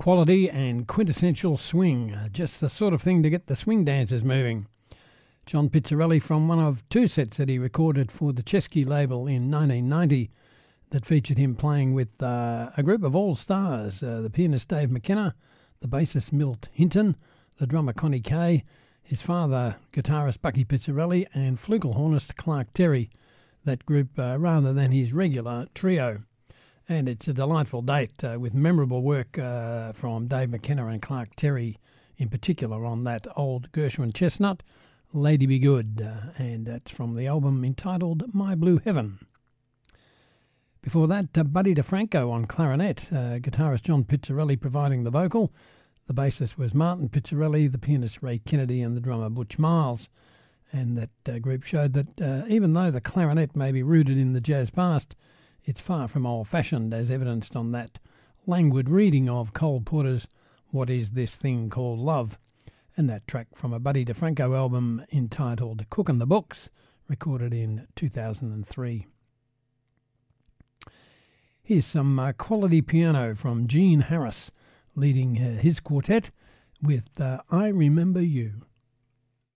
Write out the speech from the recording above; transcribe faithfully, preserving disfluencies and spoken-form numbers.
Quality and quintessential swing, uh, just the sort of thing to get the swing dancers moving. John Pizzarelli from one of two sets that he recorded for the Chesky label in nineteen ninety that featured him playing with uh, a group of all-stars, uh, the pianist Dave McKenna, the bassist Milt Hinton, the drummer Connie Kay, his father, guitarist Bucky Pizzarelli, and flugelhornist Clark Terry, that group uh, rather than his regular trio. And it's a delightful date uh, with memorable work uh, from Dave McKenna and Clark Terry, in particular on that old Gershwin chestnut, Lady Be Good, uh, and that's from the album entitled My Blue Heaven. Before that, uh, Buddy DeFranco on clarinet, uh, guitarist John Pizzarelli providing the vocal. The bassist was Martin Pizzarelli, the pianist Ray Kennedy, and the drummer Butch Miles. And that uh, group showed that uh, even though the clarinet may be rooted in the jazz past, it's far from old-fashioned, as evidenced on that languid reading of Cole Porter's What Is This Thing Called Love, and that track from a Buddy DeFranco album entitled Cookin' the Books, recorded in two thousand three. Here's some uh, quality piano from Gene Harris, leading uh, his quartet with uh, I Remember You.